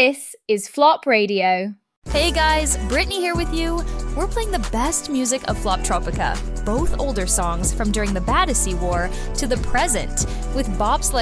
This is Flop Radio. Hey guys, Brittany here with you. We're playing the best music of Floptropica, both older songs from during the Battersea War to the present, with bops like